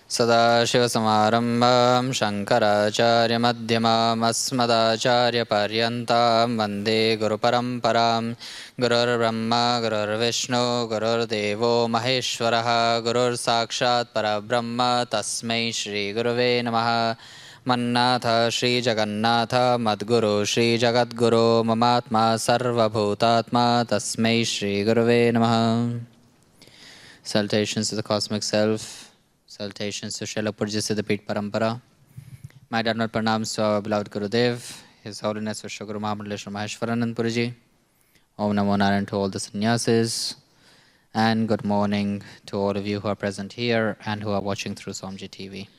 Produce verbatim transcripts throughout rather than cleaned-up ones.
सदाशिवसमारम्भां शङ्कराचार्यमध्यमाम् अस्मदाचार्यपर्यन्तां वन्दे गुरुपरम्परां गुरुर्ब्रह्मा गुरुर्विष्णु गुरुर्देवो महेश्वरः गुरुर्साक्षात् परब्रह्म तस्मै श्रीगुरुवे नमः। मन्नाथ श्रीजगन्नाथ मद्गुरु श्रीजगद्गुरो ममात्मा सर्वभूतात्मा तस्मै श्रीगुरुवे नमः। Salutations to the cosmic self. Salutations to Srila Pujya Siddhapit Parampara. My Dharmat Pranams to our beloved Gurudev, His Holiness Vishwa Guru Mahamandaleshwar Maheshwaranand Puriji. Om Namo Narayan to all the sannyasis. And good morning to all of you who are present here and who are watching through Swamiji T V.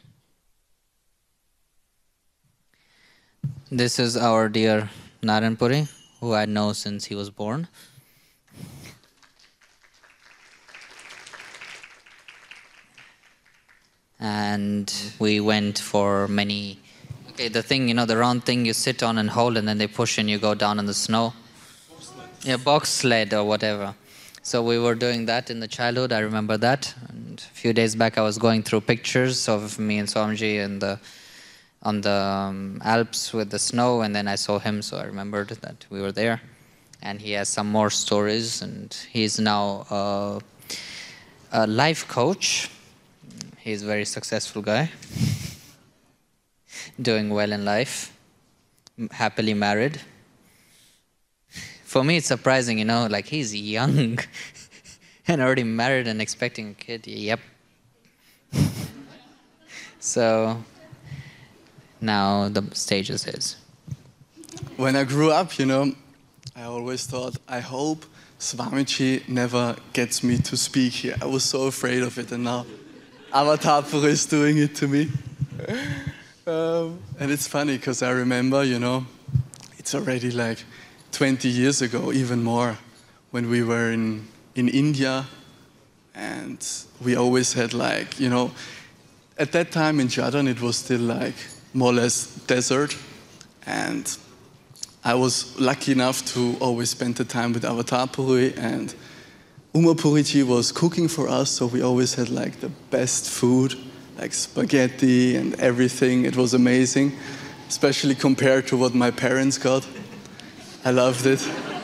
This is our dear Narayan Puri, who I know since he was born. And we went for many, okay, the thing, you know, the round thing you sit on and hold and then they push and you go down in the snow. Yeah, box sled or whatever. So we were doing that in the childhood, I remember that. And a few days back I was going through pictures of me and Swamiji in the, on the um, Alps with the snow, and then I saw him, so I remembered that we were there. And he has some more stories, and he's now uh, a life coach. He's a very successful guy, doing well in life, happily married. For me, it's surprising, you know, like he's young and already married and expecting a kid. Yep. So now the stage is his. When I grew up, you know, I always thought, I hope Swamiji never gets me to speak here. I was so afraid of it, and now Avatar Puri is doing it to me. um, and it's funny because I remember, you know, it's already like twenty years ago, even more, when we were in, in India, and we always had like, you know, at that time in Jadon it was still like more or less desert, and I was lucky enough to always spend the time with Avatar Puri, and Uma Puriji was cooking for us, so we always had like the best food, like spaghetti and everything. It was amazing, especially compared to what my parents got. I loved it.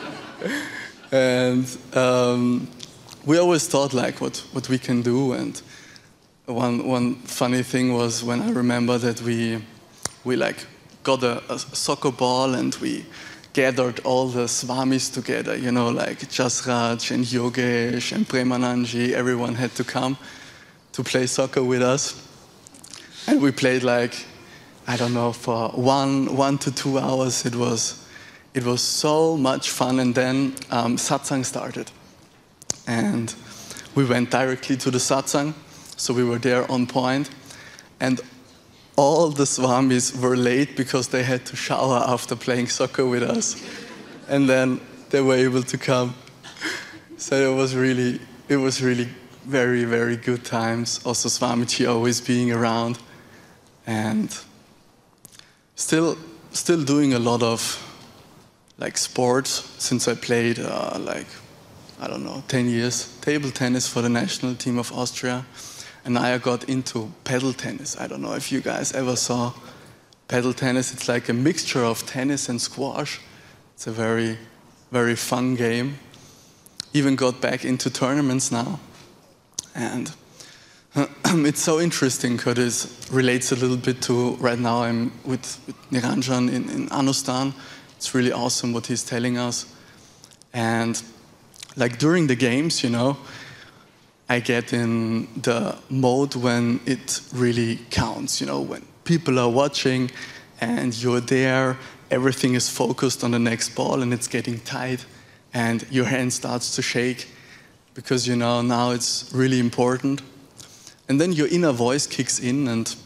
And um, we always thought like what, what we can do. And one, one funny thing was when I remember that we, we like got a, a soccer ball and we gathered all the Swamis together, you know, like Jasraj and Yogesh and Premananji. Everyone had to come to play soccer with us. And we played like, I don't know, for one, one to two hours. It was, it was so much fun. And then um, satsang started. And we went directly to the satsang. So we were there on point. And all the Swamis were late because they had to shower after playing soccer with us. And then they were able to come. So it was really, it was really very, very good times. Also Swamiji always being around. And still, still doing a lot of like sports since I played uh, like, I don't know, ten years. Table tennis for the national team of Austria. And I got into paddle tennis. I don't know if you guys ever saw paddle tennis. It's like a mixture of tennis and squash. It's a very, very fun game. Even got back into tournaments now. And it's so interesting because it relates a little bit to right now I'm with, with Niranjan in, in Anustan. It's really awesome what he's telling us. And like during the games, you know, I get in the mode when it really counts, you know, when people are watching and you're there, everything is focused on the next ball and it's getting tight and your hand starts to shake because, you know, now it's really important. And then your inner voice kicks in and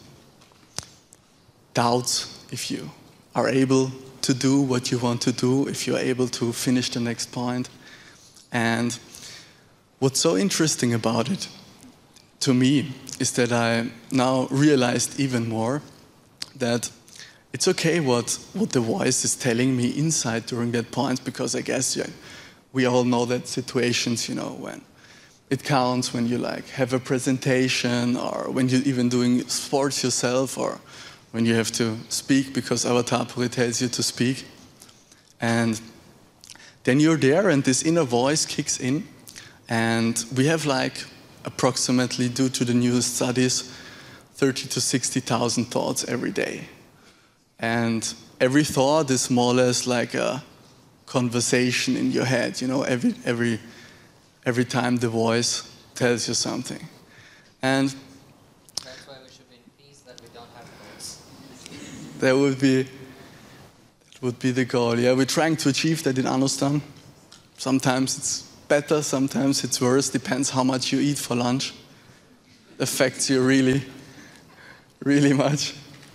doubts if you are able to do what you want to do, if you're able to finish the next point. And what's so interesting about it, to me, is that I now realized even more that it's okay what, what the voice is telling me inside during that point, because I guess yeah, we all know that situations, you know, when It counts when you like have a presentation, or when you're even doing sports yourself, or when you have to speak because Avatar Puri tells you to speak. And then you're there and this inner voice kicks in. And we have like approximately, due to the newest studies, thirty to sixty thousand thoughts every day. And every thought is more or less like a conversation in your head, you know, every, every, every time the voice tells you something. And that's why we should be in peace, that we don't have thoughts. That would be, that would be the goal. Yeah, we're trying to achieve that in Anustan. Sometimes it's better, sometimes it's worse, depends how much you eat for lunch. Affects you really, really much.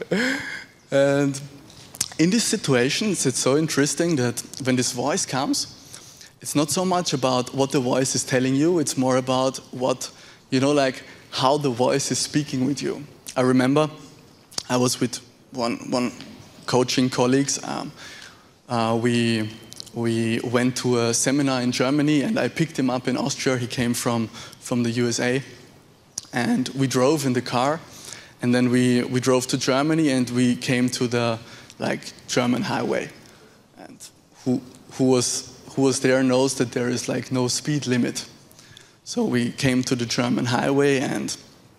And in these situations, it's so interesting that when this voice comes, it's not so much about what the voice is telling you, it's more about what, you know, like how the voice is speaking with you. I remember I was with one, one coaching colleagues. Um, uh, we, we went to a seminar in Germany and I picked him up in Austria. He came from, from the U S A. And we drove in the car. And then we, we drove to Germany and we came to the like German highway. And who, who, was, who was there knows that there is like no speed limit. So we came to the German highway and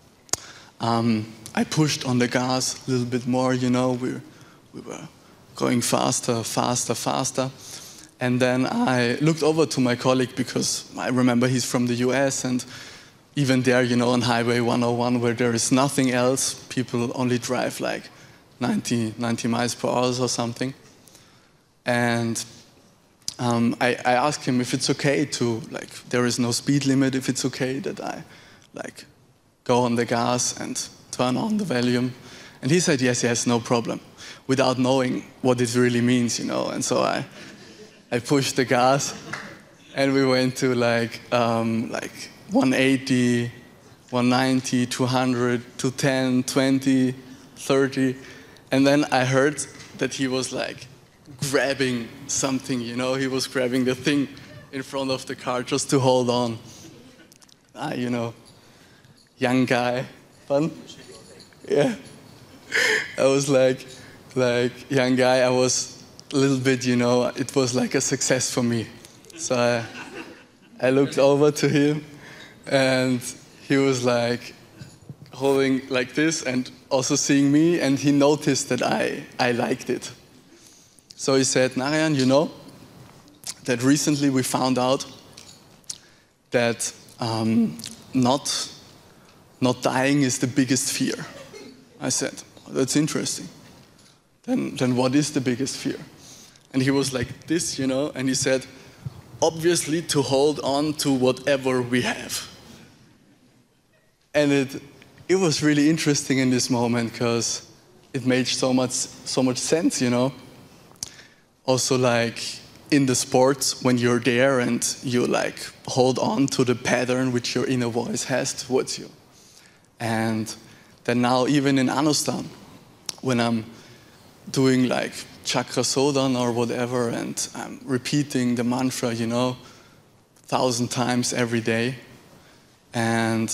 um, I pushed on the gas a little bit more, you know, we, we were going faster, faster, faster. And then I looked over to my colleague because I remember he's from the U S and even there, you know, on Highway one oh one where there is nothing else, people only drive like ninety, ninety miles per hour or something. And um, I, I asked him if it's okay to, like, there is no speed limit, if it's okay that I, like, go on the gas and turn on the volume. And he said, yes, yes, no problem, without knowing what it really means, you know. And so I, I pushed the gas and we went to like, um, like, one eighty, one ninety, two hundred, two ten, twenty, thirty. And then I heard that he was like grabbing something, you know, he was grabbing the thing in front of the car just to hold on. Ah, you know, young guy, fun? Yeah. I was like, like, young guy, I was a little bit, you know, it was like a success for me. So I, I looked over to him. And he was like holding like this and also seeing me, and he noticed that I, I liked it. So he said, Narayan, you know, that recently we found out that um, not, not dying is the biggest fear. I said, oh, that's interesting. Then, then what is the biggest fear? And he was like this, you know, and he said, obviously to hold on to whatever we have. And it, it was really interesting in this moment because it made so much, so much sense, you know. Also, like in the sports, when you're there and you like hold on to the pattern which your inner voice has towards you. And then now, even in Anustan, when I'm doing like chakra sodhan or whatever, and I'm repeating the mantra, you know, a thousand times every day, and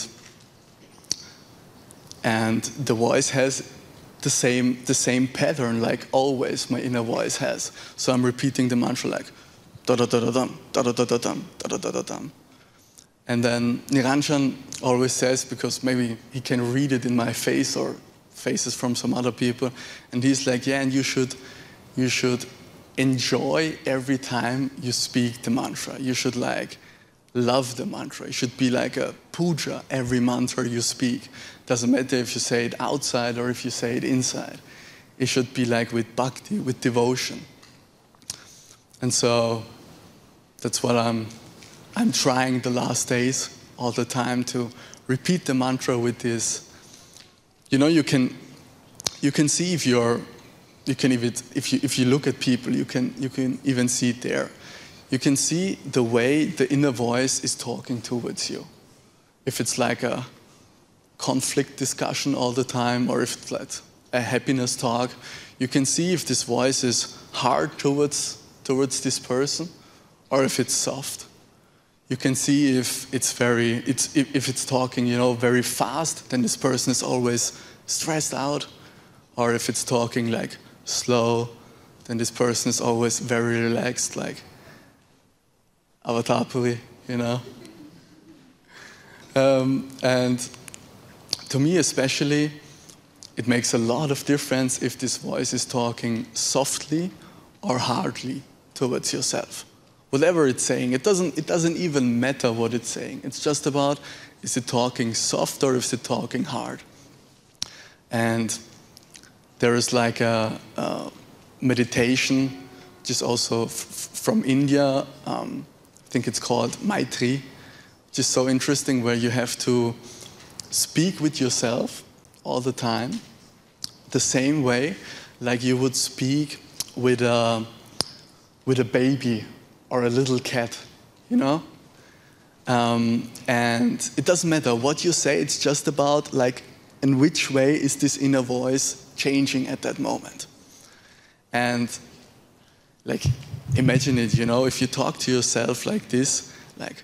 And the voice has the same, the same pattern, like always my inner voice has. So I'm repeating the mantra like da-da-da-da-dum, da-da-da-da-dum, da-da-da-da-dum. And then Niranjan always says, because maybe he can read it in my face or faces from some other people, and he's like, yeah, and you should, you should enjoy every time you speak the mantra. You should like love the mantra. It should be like a puja every mantra you speak. Doesn't matter if you say it outside or if you say it inside. It should be like with bhakti, with devotion. And so that's what I'm, I'm trying the last days all the time to repeat the mantra with this. You know, you can, you can see if you're, you can even, if you, if you look at people, you can, you can even see it there. You can see the way the inner voice is talking towards you. If it's like a conflict discussion all the time, or if it's like a happiness talk, you can see if this voice is hard towards, towards this person, or if it's soft. you can see if it's very, it's, if, if it's talking, you know, very fast, then this person is always stressed out. Or if it's talking like slow, then this person is always very relaxed, like Avatapuri, you know. Um, and to me especially, it makes a lot of difference if this voice is talking softly or hardly towards yourself. Whatever it's saying, it doesn't, it doesn't even matter what it's saying. It's just about, is it talking soft or is it talking hard? And there is like a, a meditation, which is also f from India. Um, I think it's called Maitri, which is so interesting, where you have to speak with yourself all the time, the same way like you would speak with a, with a baby or a little cat, you know? Um, and it doesn't matter what you say, it's just about like, in which way is this inner voice changing at that moment. And like, imagine it, you know, if you talk to yourself like this, like,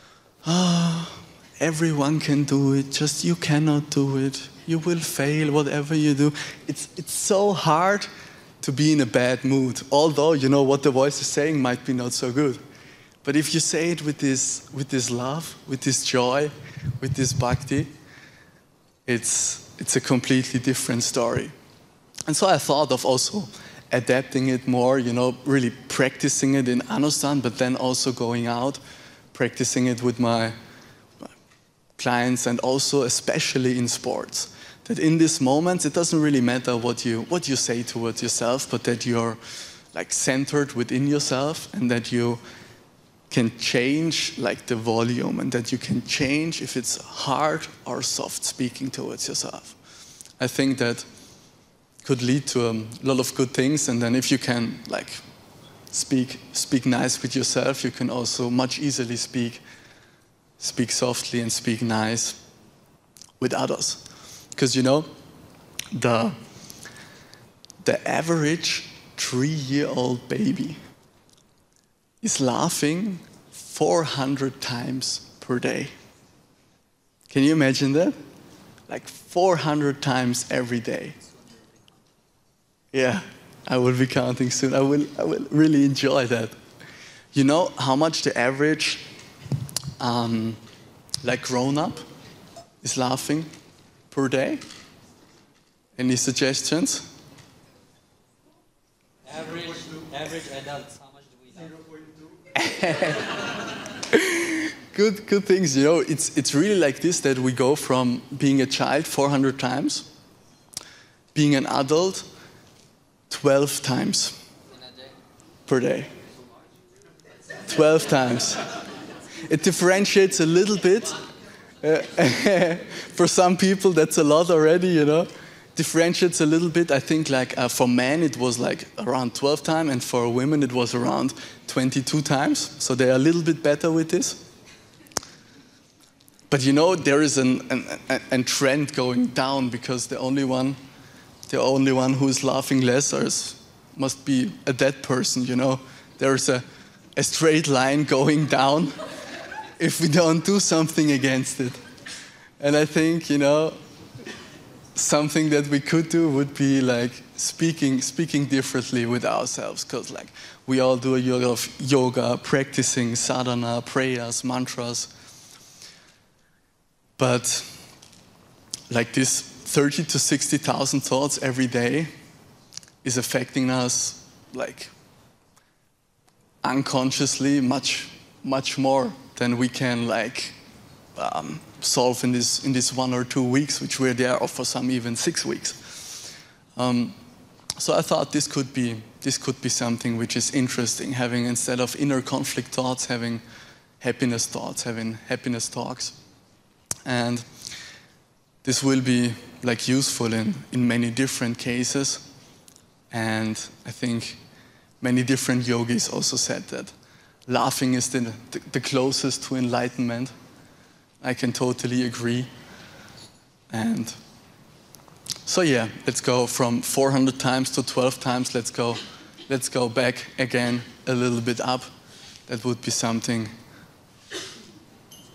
ah, oh, everyone can do it, just you cannot do it. You will fail, whatever you do. It's, it's so hard to be in a bad mood, although, you know, what the voice is saying might be not so good. But if you say it with this, with this love, with this joy, with this bhakti, it's, it's a completely different story. And so I thought of also adapting it more, you know, really practicing it in Anustan, but then also going out, practicing it with my clients, and also especially in sports. That in this moment, it doesn't really matter what you, what you say towards yourself, but that you're like centered within yourself, and that you can change like the volume, and that you can change if it's hard or soft speaking towards yourself. I think that could lead to a lot of good things, and then if you can like speak, speak nice with yourself, you can also much easily speak, speak softly and speak nice with others. Because, you know, the, the average three-year-old baby is laughing four hundred times per day. Can you imagine that? Like four hundred times every day. Yeah, I will be counting soon. I will, I will really enjoy that. You know how much the average, um, like grown-up, is laughing per day? Any suggestions? Average, average adults, how much do we laugh? Good, good things, you know, it's, it's really like this, that we go from being a child four hundred times, being an adult twelve times per day. twelve times. It differentiates a little bit. Uh, for some people, that's a lot already, you know. Differentiates a little bit. I think like uh, for men, it was like around twelve times, and for women, it was around twenty-two times. So they're a little bit better with this. But you know, there is an, an, an, an trend going down, because the only one, the only one who is laughing less is, must be a dead person, you know. There's a, a straight line going down if we don't do something against it. And I think, you know, something that we could do would be like speaking, speaking differently with ourselves, because like we all do a lot of yoga, practicing sadhana, prayers, mantras. But like this thirty to sixty thousand thoughts every day is affecting us like unconsciously much, much more than we can like um, solve in this, in this one or two weeks, which we're there, or for some even six weeks. Um, so I thought this could be, this could be something which is interesting, having, instead of inner conflict thoughts, having happiness thoughts, having happiness talks. And this will be like useful in, in many different cases. And I think many different yogis also said that laughing is the, the, the closest to enlightenment. I can totally agree. And so yeah, let's go from four hundred times to twelve times. Let's go, let's go back again a little bit up. That would be something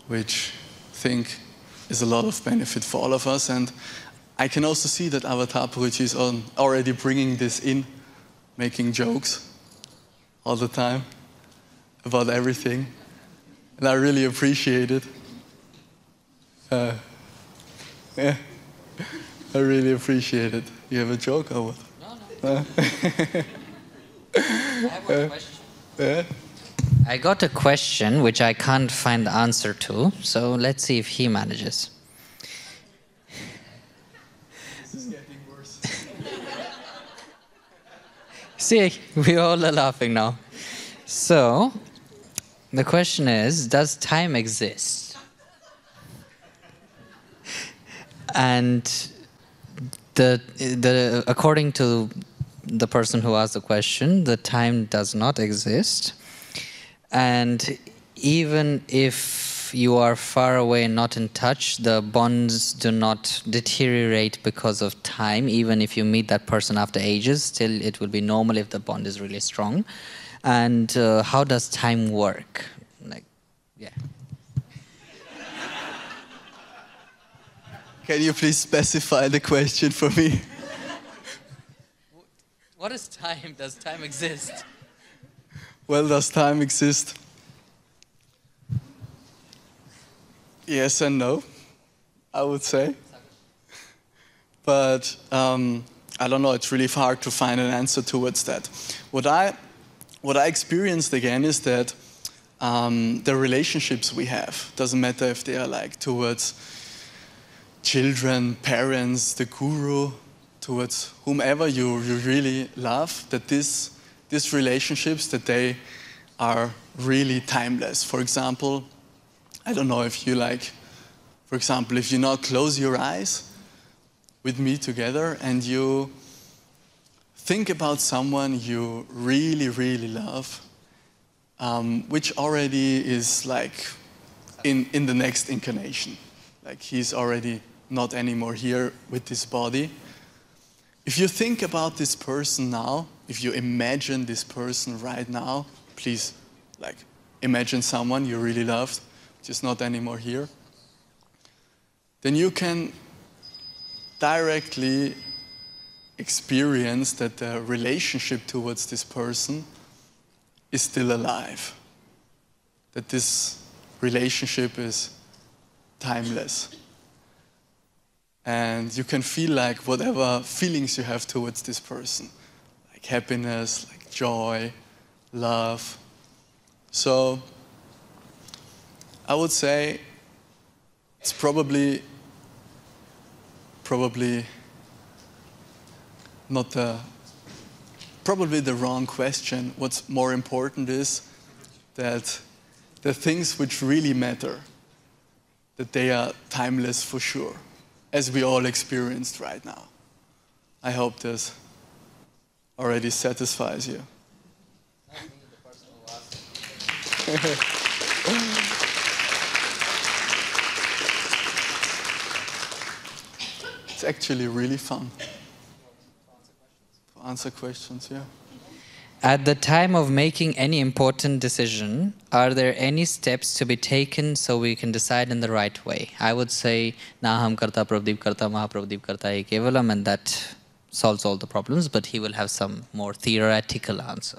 which I think is a lot of benefit for all of us. And I can also see that Avatar Puruchi is on already bringing this in, making jokes all the time about everything. And I really appreciate it. Uh, yeah, I really appreciate it. You have a joke or what? No, no. Uh, I have one question. Yeah. I got a question which I can't find the answer to, so let's see if he manages. This is getting worse. See, we all are laughing now. So, the question is, does time exist? And the, the, according to the person who asked the question, the time does not exist. And even if you are far away and not in touch, the bonds do not deteriorate because of time. Even if you meet that person after ages, still it will be normal if the bond is really strong. And uh, how does time work? Like, yeah. Can you please specify the question for me? What is time? Does time exist? Well, does time exist? Yes and no, I would say. But um, I don't know, it's really hard to find an answer towards that. What I, what I experienced again is that um, the relationships we have, doesn't matter if they are like towards children, parents, the guru, towards whomever you, you really love, that this, these relationships, that they are really timeless. For example, I don't know if you like, for example, if you now close your eyes with me together and you think about someone you really, really love, um, which already is like in, in the next incarnation. Like he's already not anymore here with this body. If you think about this person now, if you imagine this person right now, please, like, imagine someone you really loved, which is not anymore here, then you can directly experience that the relationship towards this person is still alive, that this relationship is timeless. And you can feel like whatever feelings you have towards this person, like happiness, like joy, love. So I would say it's probably, probably not the, probably the wrong question. What's more important is that the things which really matter, that they are timeless for sure, as we all experienced right now. I hope this already satisfies you. It's actually really fun to answer questions, yeah. At the time of making any important decision, are there any steps to be taken so we can decide in the right way? I would say, Naham karta, Prabdeep karta, Mahaprabdeep karta hai kevalam, and that solves all the problems, but he will have some more theoretical answer.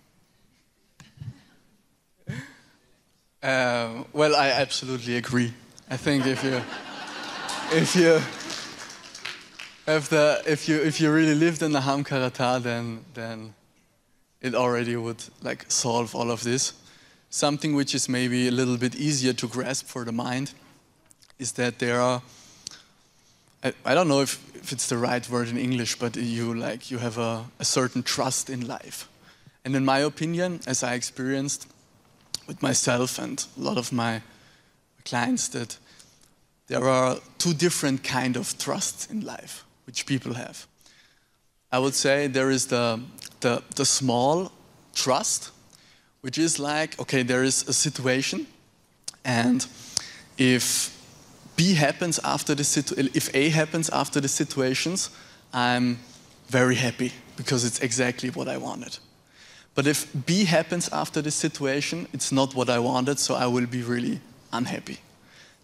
Uh, well, I absolutely agree. I think if you, if you, if the, if you, if you really lived in the Naham karata, then then. it already would like solve all of this. Something which is maybe a little bit easier to grasp for the mind is that there are, I, I don't know if, if it's the right word in English, but you like you have a, a certain trust in life. And in my opinion, as I experienced with myself and a lot of my clients, that there are two different kind of trusts in life which people have. I would say there is the, the, the small trust, which is like, okay, there is a situation, and if B happens after the situ if A happens after the situations, I'm very happy because it's exactly what I wanted. But if B happens after the situation, it's not what I wanted, so I will be really unhappy.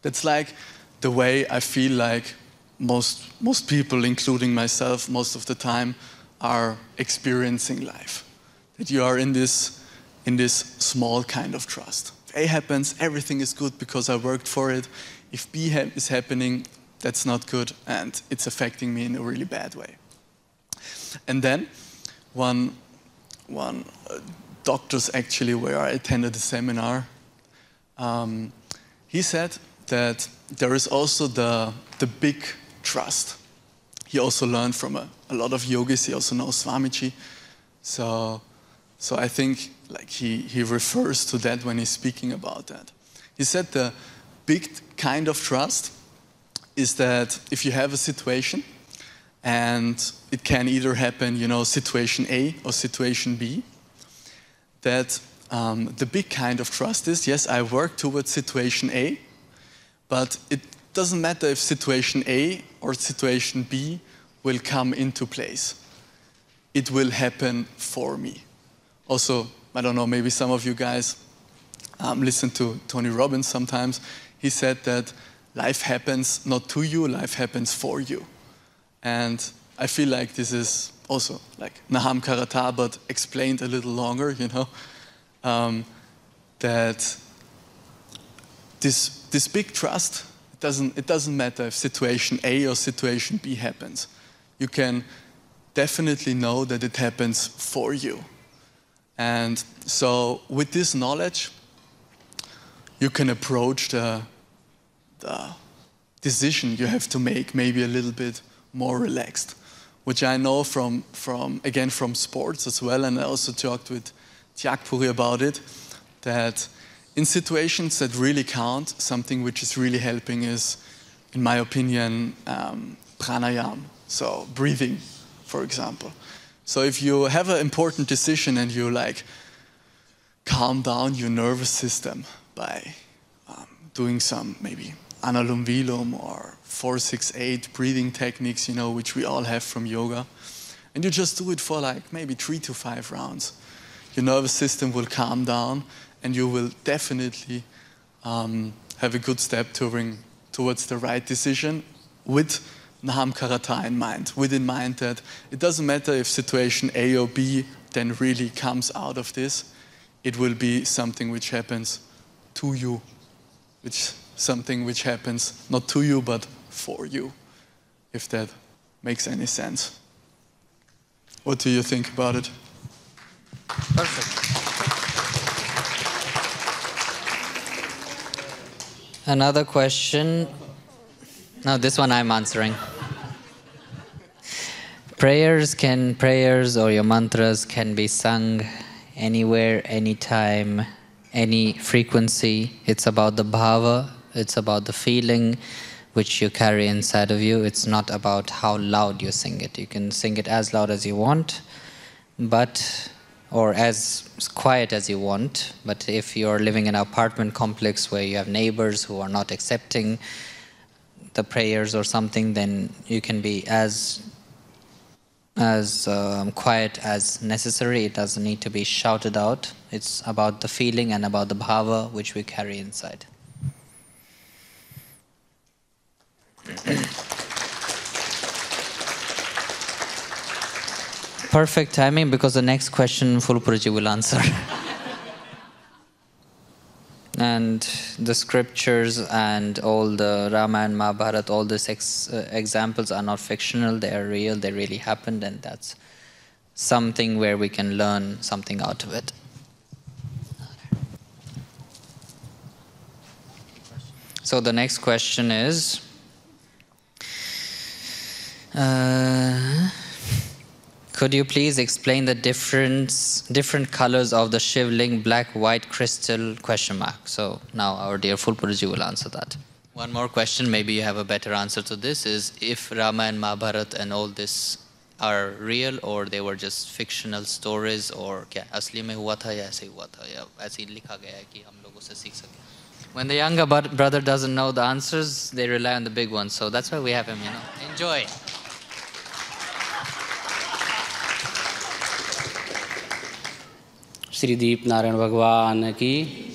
That's like the way I feel like most, most people, including myself, most of the time are experiencing life. That you are in this, in this small kind of trust. If A happens, everything is good because I worked for it. If B ha is happening, that's not good and it's affecting me in a really bad way. And then one, one uh, doctors actually, where I attended a seminar, um, he said that there is also the, the big trust. He also learned from a, a lot of yogis. He also knows Swamiji. So, so I think like he, he refers to that when he's speaking about that. He said the big kind of trust is that if you have a situation and it can either happen, you know, situation A or situation B, that um, the big kind of trust is, yes, I work towards situation A, but it doesn't matter if situation A or situation B will come into place. It will happen for me. Also, I don't know, maybe some of you guys um, listen to Tony Robbins sometimes. He said that life happens not to you, life happens for you. And I feel like this is also like Naham Karata, but explained a little longer, you know, um, that this, this big trust, it doesn't, it doesn't matter if situation A or situation B happens. You can definitely know that it happens for you. And so with this knowledge, you can approach the, the decision you have to make maybe a little bit more relaxed, which I know from, from again, from sports as well, and I also talked with Tyagpuri about it, that in situations that really count, something which is really helping is, in my opinion, um, pranayama, so breathing, for example. So if you have an important decision and you like calm down your nervous system by um, doing some maybe Anulom Vilom or four six eight breathing techniques, you know, which we all have from yoga, and you just do it for like maybe three to five rounds, your nervous system will calm down and you will definitely um, have a good step toward, towards the right decision with Naham Karata in mind, with in mind that it doesn't matter if situation A or B then really comes out of this, it will be something which happens to you, which something which happens not to you but for you, if that makes any sense. What do you think about it? Perfect. Another question. No, this one I'm answering. Prayers can, prayers or your mantras can be sung anywhere, anytime, any frequency. It's about the bhava, it's about the feeling which you carry inside of you. It's not about how loud you sing it. You can sing it as loud as you want, but or as quiet as you want. But if you're living in an apartment complex where you have neighbors who are not accepting the prayers or something, then you can be as as um, quiet as necessary. It doesn't need to be shouted out. It's about the feeling and about the bhava which we carry inside. Perfect timing, because the next question Fulpuruji will answer. And the scriptures and all the Ramayana, Mahabharata, all these ex uh, examples are not fictional, they are real, they really happened, and that's something where we can learn something out of it. So the next question is, uh, could you please explain the difference, different colors of the Shivling, black, white, crystal, question mark. So now our dear Fulpuruji will answer that. One more question, maybe you have a better answer to this, is if Rama and Mahabharata and all this are real or they were just fictional stories, or kya asli mein hua tha ya aise hua tha ya aise likha gaya hai ki hum logo se seekh sake. When the younger brother doesn't know the answers, they rely on the big ones. So that's why we have him, you know. Enjoy. Shri दीप नारायण भगवान की